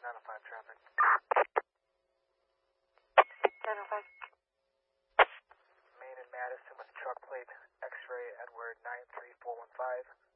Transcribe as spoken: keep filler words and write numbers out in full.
nine oh five traffic. nine oh five. Main and Madison with truck plate X-ray Edward nine three four one five.